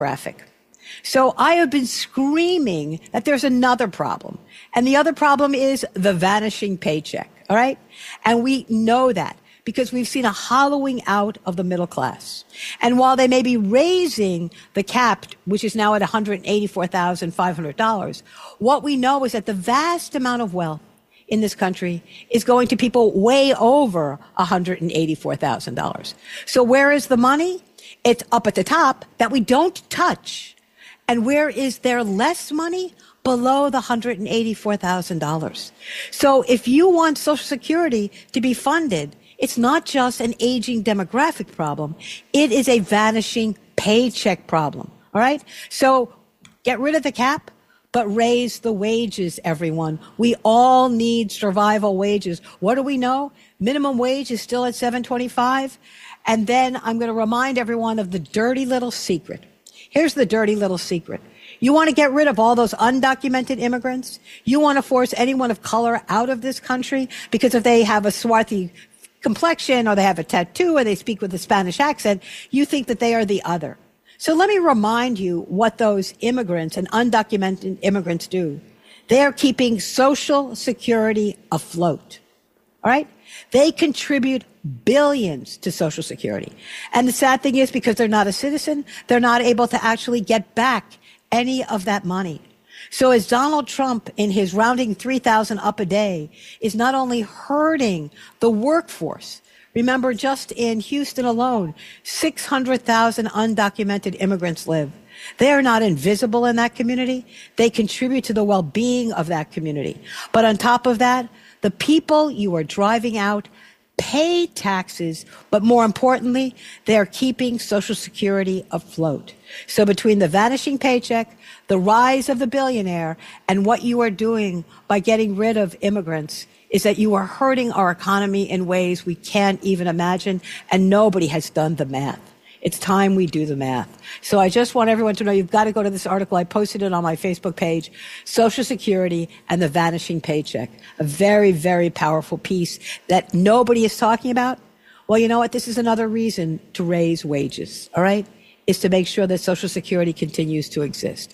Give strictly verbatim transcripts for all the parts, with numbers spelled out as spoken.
graphic. So I have been screaming that there's another problem. And the other problem is the vanishing paycheck, all right? And we know that because we've seen a hollowing out of the middle class. And while they may be raising the cap, which is now at one hundred eighty-four thousand five hundred dollars, what we know is that the vast amount of wealth in this country is going to people way over one hundred eighty-four thousand dollars. So where is the money? It's up at the top that we don't touch. And where is there less money? Below the one hundred eighty-four thousand dollars. So if you want Social Security to be funded, it's not just an aging demographic problem. It is a vanishing paycheck problem. All right? So get rid of the cap, but raise the wages, everyone. We all need survival wages. What do we know? Minimum wage is still at seven twenty-five. And then I'm going to remind everyone of the dirty little secret. Here's the dirty little secret. You want to get rid of all those undocumented immigrants? You want to force anyone of color out of this country because if they have a swarthy complexion or they have a tattoo or they speak with a Spanish accent, you think that they are the other. So let me remind you what those immigrants and undocumented immigrants do. They are keeping Social Security afloat. All right? They contribute billions to Social Security. And the sad thing is because they're not a citizen, they're not able to actually get back any of that money. So as Donald Trump, in his rounding three thousand up a day, is not only hurting the workforce, remember just in Houston alone, six hundred thousand undocumented immigrants live. They are not invisible in that community. They contribute to the well-being of that community. But on top of that, the people you are driving out pay taxes, but more importantly, they are keeping Social Security afloat. So between the vanishing paycheck, the rise of the billionaire, and what you are doing by getting rid of immigrants is that you are hurting our economy in ways we can't even imagine, and nobody has done the math. It's time we do the math. So I just want everyone to know you've got to go to this article. I posted it on my Facebook page, Social Security and the Vanishing Paycheck. A very, very powerful piece that nobody is talking about. Well, you know what? This is another reason to raise wages, all right? Is to make sure that Social Security continues to exist.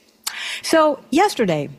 So yesterday,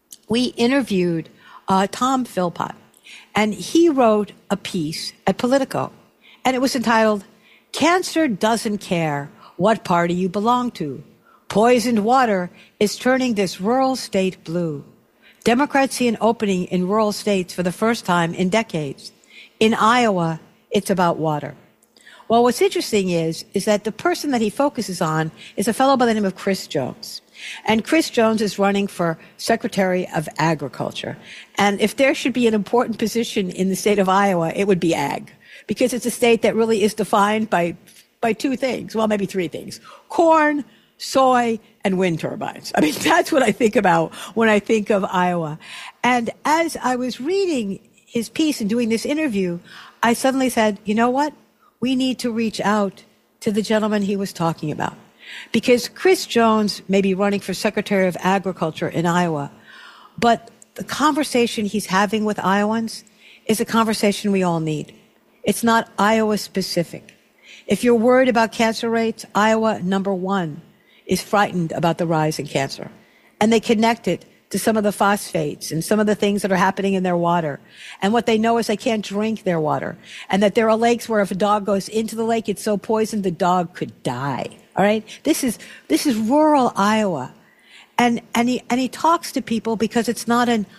we interviewed uh, Tom Philpott, and he wrote a piece at Politico, and it was entitled, Cancer Doesn't Care What Party You Belong to. Poisoned water is turning this rural state blue. Democrats see an opening in rural states for the first time in decades. In Iowa, it's about water. Well, what's interesting is, is that the person that he focuses on is a fellow by the name of Chris Jones. And Chris Jones is running for Secretary of Agriculture. And if there should be an important position in the state of Iowa, it would be ag. Because it's a state that really is defined by, by two things. Well, maybe three things. Corn, soy, and wind turbines. I mean, that's what I think about when I think of Iowa. And as I was reading his piece and doing this interview, I suddenly said, you know what? We need to reach out to the gentleman he was talking about. Because Chris Jones may be running for Secretary of Agriculture in Iowa, but the conversation he's having with Iowans is a conversation we all need. It's not Iowa specific. If you're worried about cancer rates, Iowa, number one, is frightened about the rise in cancer. And they connect it to some of the phosphates and some of the things that are happening in their water. And what they know is they can't drink their water. And that there are lakes where if a dog goes into the lake, it's so poisoned the dog could die. All right? This is, this is rural Iowa. And, and he, and he talks to people because it's not an,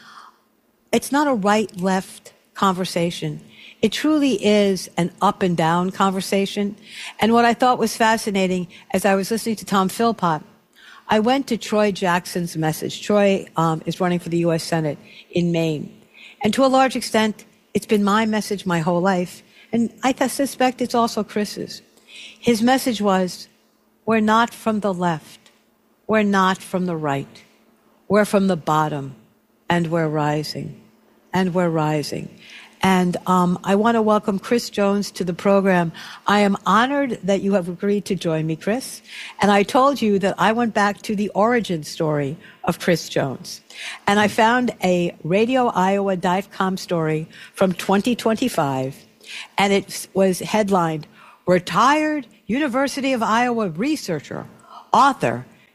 it's not a right-left conversation. It truly is an up and down conversation. And what I thought was fascinating as I was listening to Tom Philpott, I went to Troy Jackson's message. Troy um, is running for the U S Senate in Maine. And to a large extent, it's been my message my whole life. And I suspect it's also Chris's. His message was, we're not from the left. We're not from the right. We're from the bottom. And we're rising. And we're rising. And um, I want to welcome Chris Jones to the program. I am honored that you have agreed to join me, Chris. And I told you that I went back to the origin story of Chris Jones. And I found a radio iowa dot com story from twenty twenty-five. And it was headlined, Retired University of Iowa Researcher, Author,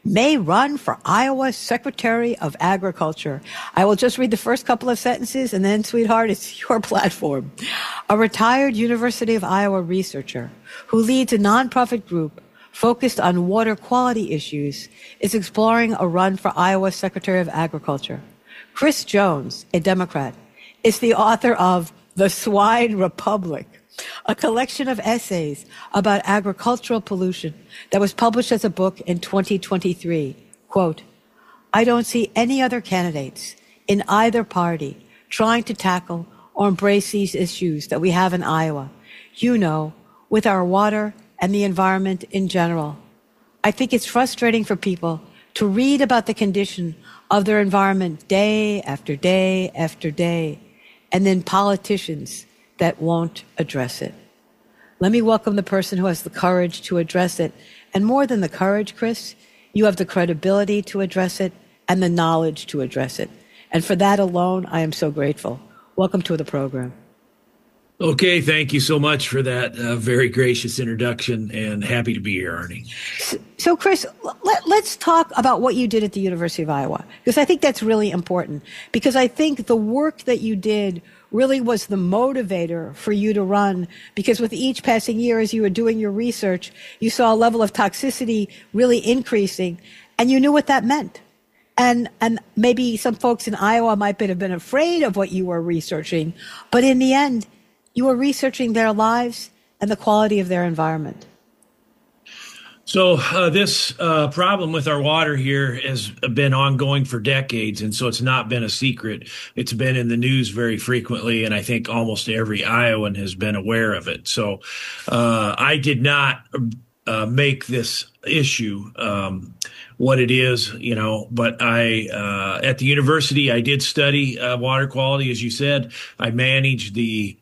may run for Iowa Secretary of Agriculture. I will just read the first couple of sentences and then, sweetheart, it's your platform. A retired University of Iowa researcher who leads a nonprofit group focused on water quality issues is exploring a run for Iowa Secretary of Agriculture. Chris Jones, a Democrat, is the author of The Swine Republic, a collection of essays about agricultural pollution that was published as a book in twenty twenty-three. Quote, I don't see any other candidates in either party trying to tackle or embrace these issues that we have in Iowa, you know, with our water and the environment in general. I think it's frustrating for people to read about the condition of their environment day after day after day, and then politicians that won't address it. Let me welcome the person who has the courage to address it. And more than the courage, Chris, you have the credibility to address it and the knowledge to address it. And for that alone, I am so grateful. Welcome to the program. Okay, thank you so much for that uh, very gracious introduction, and happy to be here, Arnie. So, so Chris, let, let's talk about what you did at the University of Iowa, because I think that's really important, because I think the work that you did really was the motivator for you to run, because with each passing year, as you were doing your research, you saw a level of toxicity really increasing, and you knew what that meant. And and maybe some folks in Iowa might have been afraid of what you were researching, but in the end, you were researching their lives and the quality of their environment. So uh, this uh, problem with our water here has been ongoing for decades, and so it's not been a secret. It's been in the news very frequently, and I think almost every Iowan has been aware of it. So uh, I did not uh, make this issue um, what it is, you know, but I uh, at the university, I did study uh, water quality, as you said. I managed the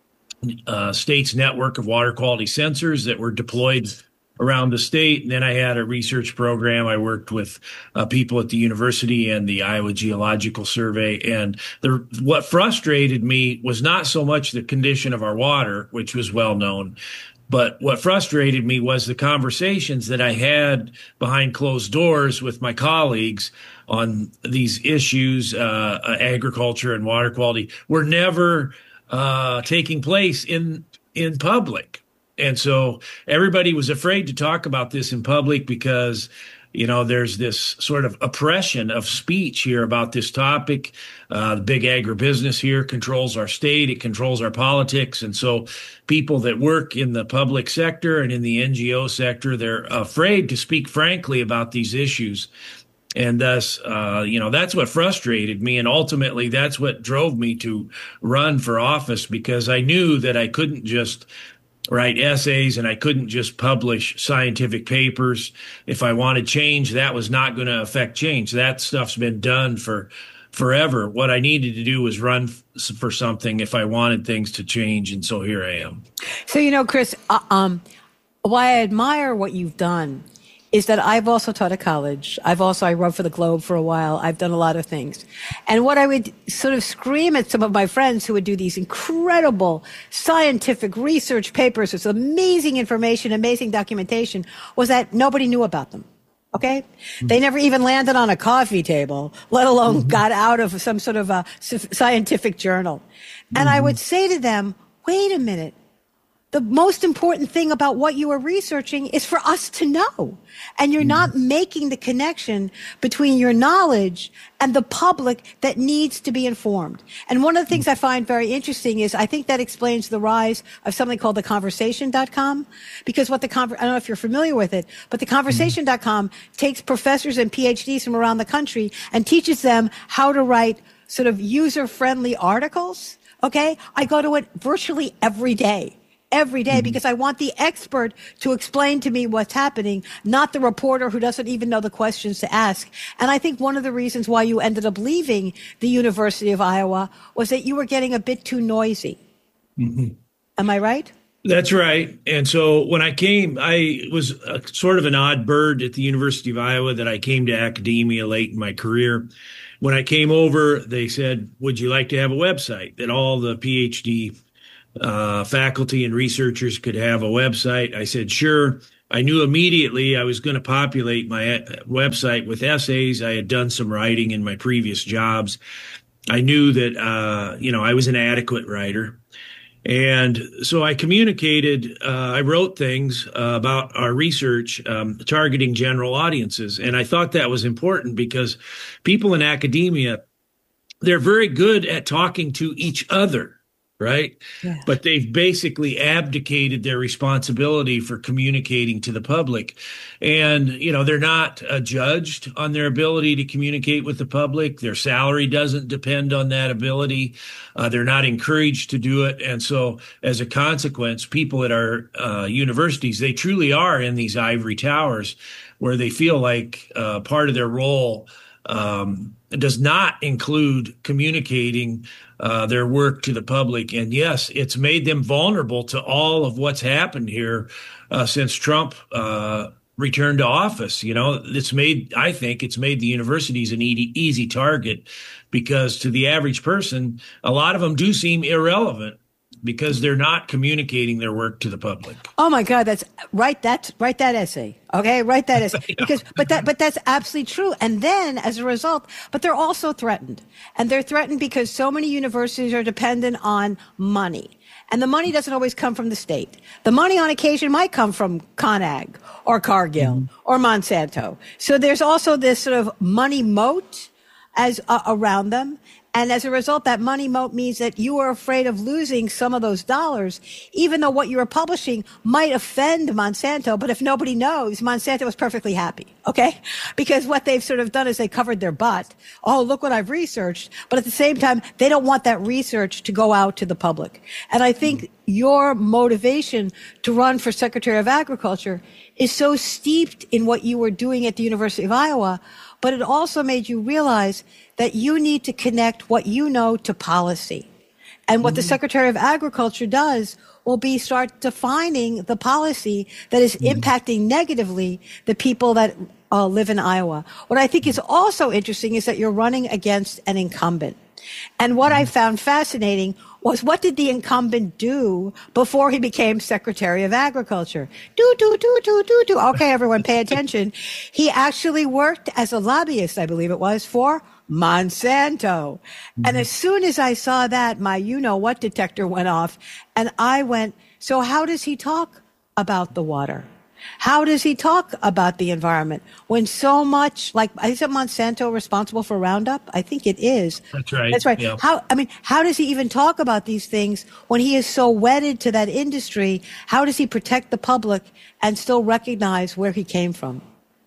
Uh, state's network of water quality sensors that were deployed around the state. And then I had a research program. I worked with uh, people at the university and the Iowa Geological Survey. And the, what frustrated me was not so much the condition of our water, which was well known, but what frustrated me was the conversations that I had behind closed doors with my colleagues on these issues, uh, agriculture and water quality, were never Uh, taking place in in public. And so everybody was afraid to talk about this in public because, you know, there's this sort of oppression of speech here about this topic. Uh, the big agribusiness here controls our state. It controls our politics. And so people that work in the public sector and in the N G O sector, they're afraid to speak frankly about these issues. And thus, uh, you know, that's what frustrated me. And ultimately, that's what drove me to run for office, because I knew that I couldn't just write essays and I couldn't just publish scientific papers. If I wanted change, that was not going to affect change. That stuff's been done for forever. What I needed to do was run f- for something if I wanted things to change. And so here I am. So, you know, Chris, uh, um, why I admire what you've done is that I've also taught at college. I've also, I wrote for the Globe for a while. I've done a lot of things. And what I would sort of scream at some of my friends who would do these incredible scientific research papers with amazing information, amazing documentation, was that nobody knew about them. Okay? Mm-hmm. They never even landed on a coffee table, let alone mm-hmm. got out of some sort of a scientific journal. And mm-hmm. I would say to them, wait a minute. The most important thing about what you are researching is for us to know. And you're not making the connection between your knowledge and the public that needs to be informed. And one of the things I find very interesting is I think that explains the rise of something called the conversation dot com. Because what the, conver- I don't know if you're familiar with it, but the conversation dot com takes professors and P H Ds from around the country and teaches them how to write sort of user-friendly articles. Okay? I go to it virtually every day. Every day, because I want the expert to explain to me what's happening, not the reporter who doesn't even know the questions to ask. And I think one of the reasons why you ended up leaving the University of Iowa was that you were getting a bit too noisy. Mm-hmm. Am I right? That's right. And so when I came, I was a, sort of an odd bird at the University of Iowa, that I came to academia late in my career. When I came over, they said, would you like to have a website that all the P H D Uh, faculty and researchers could have a website? I said, sure. I knew immediately I was going to populate my website with essays. I had done some writing in my previous jobs. I knew that, uh, you know, I was an adequate writer. And so I communicated, uh, I wrote things uh, about our research um, targeting general audiences. And I thought that was important because people in academia, they're very good at talking to each other, right? Yeah. But they've basically abdicated their responsibility for communicating to the public. And, you know, they're not uh, judged on their ability to communicate with the public. Their salary doesn't depend on that ability. Uh, they're not encouraged to do it. And so as a consequence, people at our uh, universities, they truly are in these ivory towers where they feel like uh, part of their role um, does not include communicating uh, their work to the public. And yes, it's made them vulnerable to all of what's happened here uh, since Trump uh, returned to office. You know, it's made, I think it's made the universities an easy, easy target because to the average person, a lot of them do seem irrelevant because they're not communicating their work to the public. Oh my God, that's write that write that essay. Okay, write that essay because but that but that's absolutely true. And then as a result, but they're also threatened. And they're threatened because so many universities are dependent on money. And the money doesn't always come from the state. The money on occasion might come from ConAg or Cargill mm-hmm. or Monsanto. So there's also this sort of money moat as uh, around them. And as a result, that money moat means that you are afraid of losing some of those dollars, even though what you are publishing might offend Monsanto. But if nobody knows, Monsanto is perfectly happy, okay? Because what they've sort of done is they covered their butt. Oh, look what I've researched. But at the same time, they don't want that research to go out to the public. And I think mm-hmm. your motivation to run for Secretary of Agriculture is so steeped in what you were doing at the University of Iowa, but it also made you realize that you need to connect what you know to policy. And what mm-hmm. the Secretary of Agriculture does will be start defining the policy that is mm-hmm. impacting negatively the people that uh, live in Iowa. What I think is also interesting is that you're running against an incumbent. And what mm-hmm. I found fascinating was what did the incumbent do before he became Secretary of Agriculture? Do, do, do, do, do, do. Okay, everyone, pay attention. He actually worked as a lobbyist, I believe it was, for Monsanto. Mm-hmm. And as soon as I saw that, my you-know-what detector went off. And I went, so how does he talk about the water? How does he talk about the environment when so much, like, is it Monsanto responsible for Roundup? I think it is. That's right. That's right. Yeah. How, I mean, how does he even talk about these things when he is so wedded to that industry? How does he protect the public and still recognize where he came from?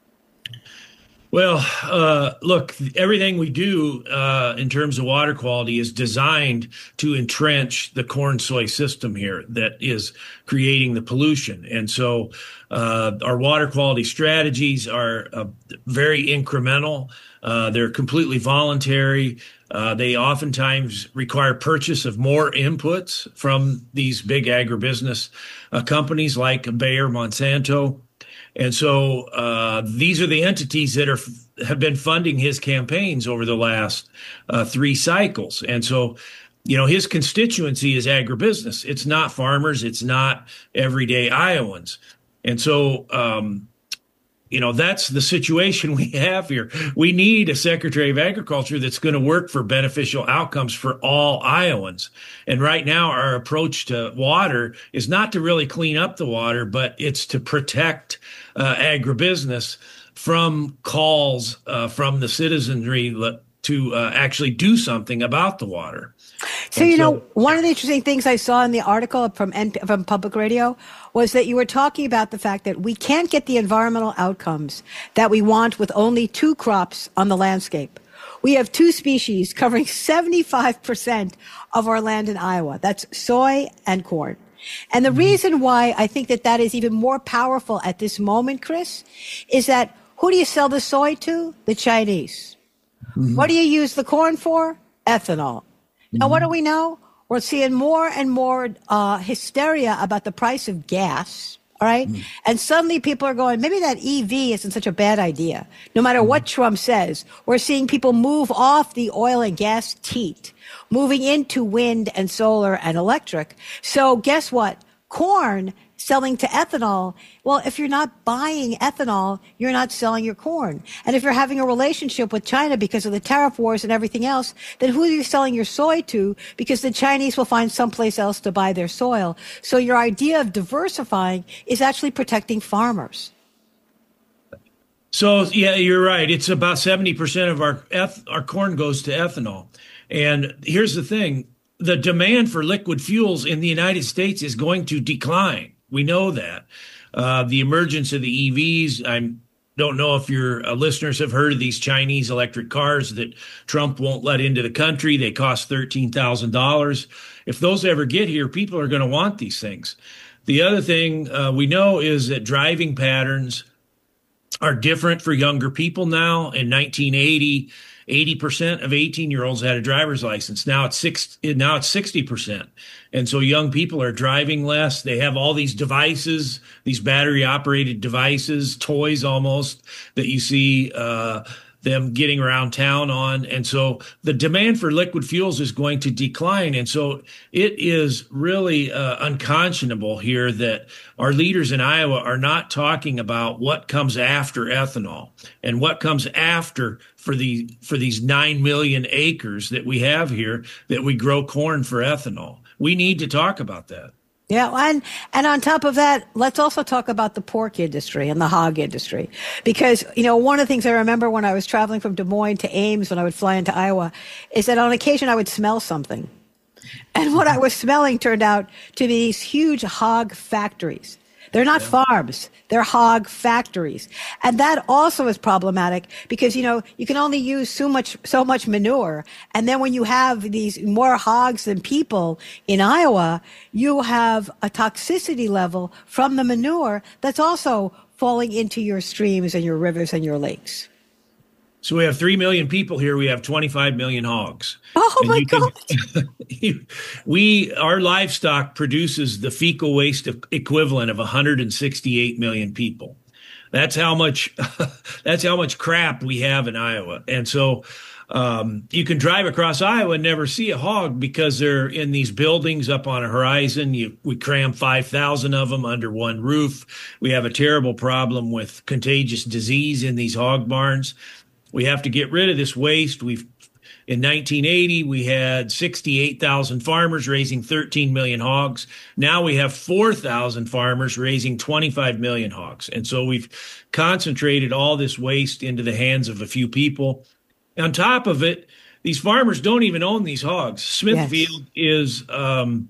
Well, uh, look, everything we do uh, in terms of water quality is designed to entrench the corn soy system here that is creating the pollution. And so uh, our water quality strategies are uh, very incremental. Uh, they're completely voluntary. Uh, they oftentimes require purchase of more inputs from these big agribusiness uh, companies like Bayer, Monsanto. And so uh, these are the entities that are have been funding his campaigns over the last uh, three cycles. And so, you know, his constituency is agribusiness. It's not farmers. It's not everyday Iowans. And so, um, you know, that's the situation we have here. We need a Secretary of Agriculture that's going to work for beneficial outcomes for all Iowans. And right now, our approach to water is not to really clean up the water, but it's to protect uh, agribusiness from calls uh, from the citizenry to uh, actually do something about the water. So, and you so, know, one of the interesting things I saw in the article from N- from Public Radio was that you were talking about the fact that we can't get the environmental outcomes that we want with only two crops on the landscape. We have two species covering seventy-five percent of our land in Iowa. That's soy and corn. And the mm-hmm. reason why I think that that is even more powerful at this moment, Chris, is that who do you sell the soy to? The Chinese. Mm-hmm. What do you use the corn for? Ethanol. Now, what do we know? We're seeing more and more uh, hysteria about the price of gas, all right? Mm. And suddenly people are going, maybe that E V isn't such a bad idea. No matter mm. what Trump says, we're seeing people move off the oil and gas teat, moving into wind and solar and electric. So guess what? Corn selling to ethanol. Well, if you're not buying ethanol, you're not selling your corn. And if you're having a relationship with China because of the tariff wars and everything else, then who are you selling your soy to? Because the Chinese will find someplace else to buy their soil. So your idea of diversifying is actually protecting farmers. So, yeah, you're right. It's about seventy percent of our eth- our corn goes to ethanol. And here's the thing. The demand for liquid fuels in the United States is going to decline. We know that. Uh, the emergence of the E Vs, I don't know if your uh, listeners have heard of these Chinese electric cars that Trump won't let into the country. They cost thirteen thousand dollars. If those ever get here, people are going to want these things. The other thing uh, we know is that driving patterns are different for younger people now. In nineteen eighty, eighty percent of eighteen-year-olds had a driver's license. Now it's six. Now it's sixty percent. And so young people are driving less. They have all these devices, these battery-operated devices, toys almost, that you see uh, them getting around town on. And so the demand for liquid fuels is going to decline. And so it is really uh, unconscionable here that our leaders in Iowa are not talking about what comes after ethanol and what comes after for the for these nine million acres that we have here that we grow corn for ethanol. We need to talk about that. Yeah, and and on top of that, let's also talk about the pork industry and the hog industry. Because, you know, one of the things I remember when I was traveling from Des Moines to Ames when I would fly into Iowa is that on occasion I would smell something. And what I was smelling turned out to be these huge hog factories. They're not yeah. farms. They're hog factories. And that also is problematic because, you know, you can only use so much, so much manure. And then when you have these more hogs than people in Iowa, you have a toxicity level from the manure that's also falling into your streams and your rivers and your lakes. So we have three million people here. We have twenty-five million hogs. Oh, and my God. Can, we, our livestock produces the fecal waste equivalent of one hundred sixty-eight million people. That's how much, that's how much crap we have in Iowa. And so um, you can drive across Iowa and never see a hog because they're in these buildings up on a horizon. You, we cram five thousand of them under one roof. We have a terrible problem with contagious disease in these hog barns. We have to get rid of this waste. We've, in nineteen eighty, we had sixty-eight thousand farmers raising thirteen million hogs. Now we have four thousand farmers raising twenty-five million hogs. And so we've concentrated all this waste into the hands of a few people. On top of it, these farmers don't even own these hogs. Smithfield yes. is um,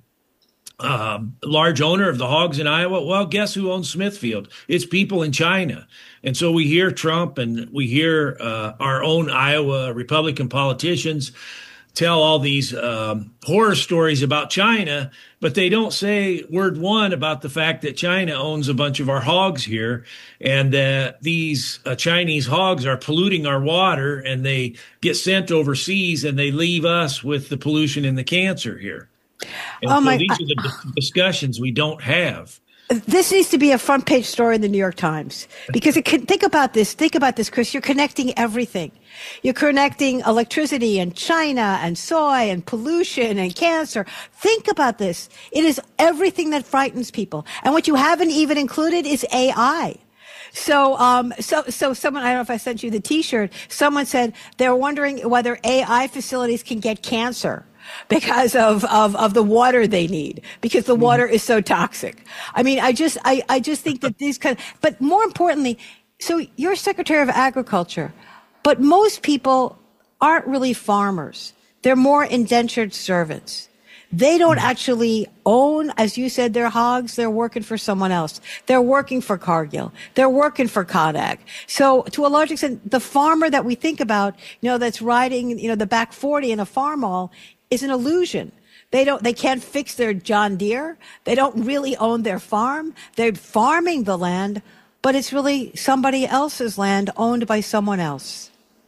uh, a large owner of the hogs in Iowa. Well, guess who owns Smithfield? It's people in China. And so we hear Trump and we hear uh, our own Iowa Republican politicians tell all these um, horror stories about China, but they don't say word one about the fact that China owns a bunch of our hogs here and that these uh, Chinese hogs are polluting our water and they get sent overseas and they leave us with the pollution and the cancer here. And oh so my, these are the discussions we don't have. This needs to be a front page story in the New York Times because it can, think about this. Think about this, Chris. You're connecting everything. You're connecting electricity and China and soy and pollution and cancer. Think about this. It is everything that frightens people. And what you haven't even included is A I. So, um, so, so someone, I don't know if I sent you the T-shirt. Someone said they're wondering whether A I facilities can get cancer because of, of, of the water they need, because the water is so toxic. I mean, I just, I, I just think that these kind of, but more importantly, so you're Secretary of Agriculture, but most people aren't really farmers. They're more indentured servants. They don't actually own, as you said, their hogs. They're working for someone else. They're working for Cargill. They're working for Conac. So to a large extent, the farmer that we think about, you know, that's riding, you know, the back forty in a farm hall is an illusion. They don't, they can't fix their John Deere. They don't really own their farm. They're farming the land, but it's really somebody else's land owned by someone else.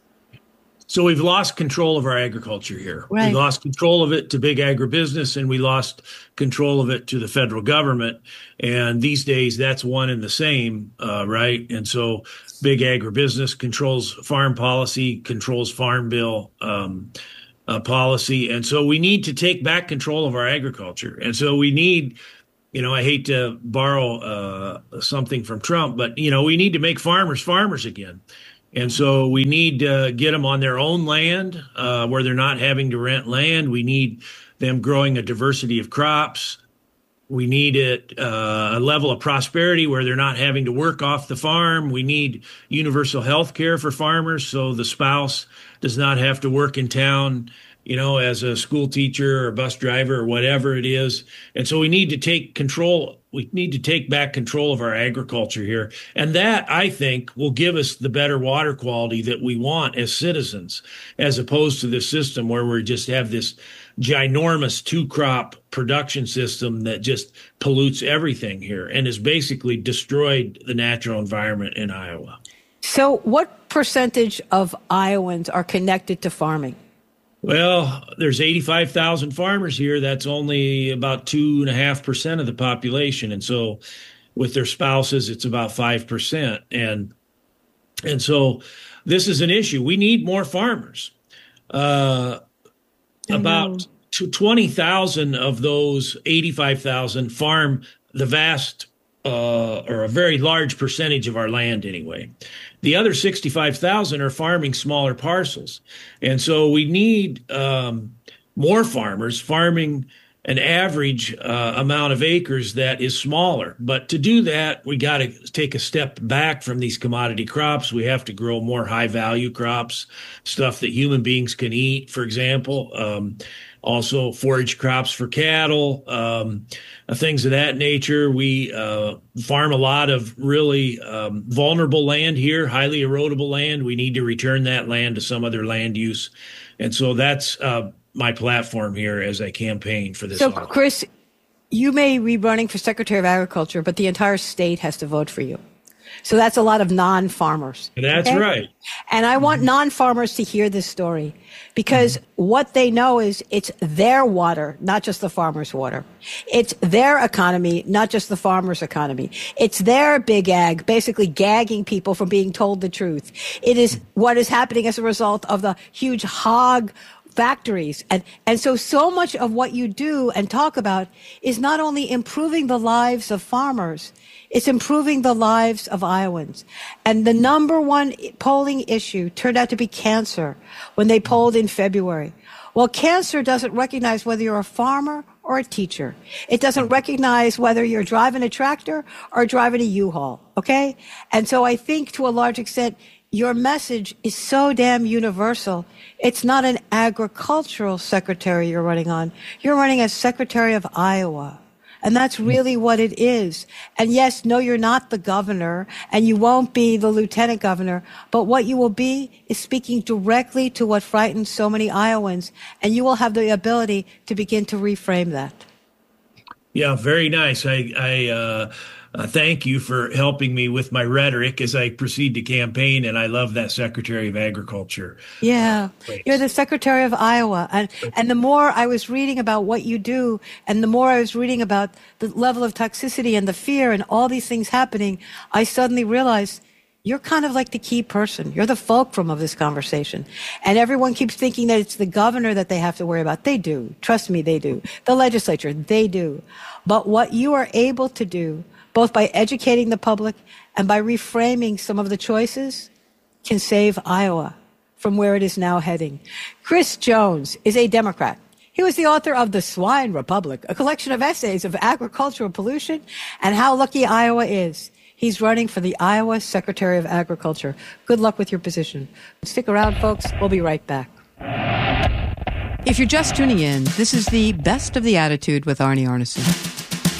So we've lost control of our agriculture here. Right. We lost control of it to big agribusiness, and we lost control of it to the federal government. And these days, that's one and the same, uh, right? And so big agribusiness controls farm policy, controls farm bill um, uh, policy. And so we need to take back control of our agriculture. And so we need you know, I hate to borrow uh, something from Trump, but, you know, we need to make farmers farmers again. And so we need to get them on their own land uh, where they're not having to rent land. We need them growing a diversity of crops. We need it, uh, a level of prosperity where they're not having to work off the farm. We need universal health care for farmers so the spouse does not have to work in town, you know, as a school teacher or bus driver or whatever it is. And so we need to take control. We need to take back control of our agriculture here. And that, I think, will give us the better water quality that we want as citizens, as opposed to this system where we just have this ginormous two-crop production system that just pollutes everything here and has basically destroyed the natural environment in Iowa. So what percentage of Iowans are connected to farming? Well, there's eighty-five thousand farmers here. That's only about two and a half percent of the population. And so with their spouses, it's about five percent. And, and so this is an issue. We need more farmers. Uh, about twenty thousand of those eighty-five thousand farm the vast uh, or a very large percentage of our land anyway. The other sixty-five thousand are farming smaller parcels. And so we need um, more farmers farming an average uh, amount of acres that is smaller. But to do that, we got to take a step back from these commodity crops. We have to grow more high value crops, stuff that human beings can eat, for example. Um, also forage crops for cattle, um, things of that nature. We uh, farm a lot of really um, vulnerable land here, highly erodible land. We need to return that land to some other land use. And so that's uh, my platform here as I campaign for this. So, office. Chris, you may be running for Secretary of Agriculture, but the entire state has to vote for you. So that's a lot of non-farmers. That's okay? Right. And I want non-farmers to hear this story because mm-hmm. what they know is it's their water, not just the farmer's water. It's their economy, not just the farmer's economy. It's their big ag, basically gagging people from being told the truth. It is what is happening as a result of the huge hog factories. And, and so, so much of what you do and talk about is not only improving the lives of farmers, it's improving the lives of Iowans. And the number one polling issue turned out to be cancer when they polled in February. Well, cancer doesn't recognize whether you're a farmer or a teacher. It doesn't recognize whether you're driving a tractor or driving a U-Haul, okay? And so I think to a large extent, your message is so damn universal. It's not an agricultural secretary you're running on. You're running as Secretary of Iowa. And that's really what it is. And yes, no, you're not the governor, and you won't be the lieutenant governor, but what you will be is speaking directly to what frightens so many Iowans, and you will have the ability to begin to reframe that. Yeah, very nice. I, I uh, uh, thank you for helping me with my rhetoric as I proceed to campaign, and I love that Secretary of Agriculture. Yeah, uh, you're the Secretary of Iowa. And, and the more I was reading about what you do, and the more I was reading about the level of toxicity and the fear and all these things happening, I suddenly realized you're kind of like the key person. You're the fulcrum of this conversation. And everyone keeps thinking that it's the governor that they have to worry about. They do. Trust me, they do. The legislature, they do. But what you are able to do, both by educating the public and by reframing some of the choices, can save Iowa from where it is now heading. Chris Jones is a Democrat. He was the author of The Swine Republic, a collection of essays of agricultural pollution and how lucky Iowa is. He's running for the Iowa Secretary of Agriculture. Good luck with your position. Stick around, folks. We'll be right back. If you're just tuning in, this is the Best of the Attitude with Arnie Arnesen.